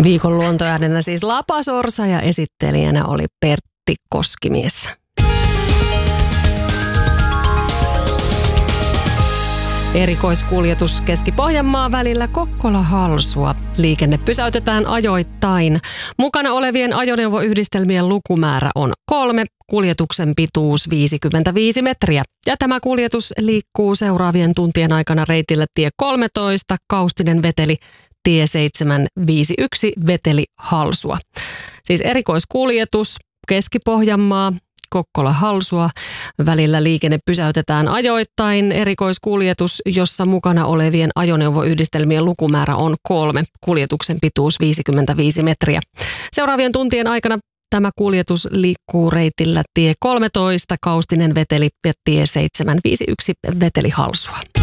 Viikon luontoäänenä siis Lapasorsa ja esittelijänä oli Pertti Koskimies. Erikoiskuljetus Keski-Pohjanmaan välillä Kokkola-Halsua. Liikenne pysäytetään ajoittain. Mukana olevien ajoneuvoyhdistelmien lukumäärä on 3, kuljetuksen pituus 55 metriä. Ja tämä kuljetus liikkuu seuraavien tuntien aikana reitillä tie 13, Kaustinen Veteli, tie 751 Veteli Halsua. Siis erikoiskuljetus Keski-Pohjanmaa, Kokkola-Halsua. Välillä liikenne pysäytetään ajoittain. Erikoiskuljetus, jossa mukana olevien ajoneuvoyhdistelmien lukumäärä on 3. Kuljetuksen pituus 55 metriä. Seuraavien tuntien aikana tämä kuljetus liikkuu reitillä tie 13, Kaustinen Veteli ja tie 751 Veteli Halsua.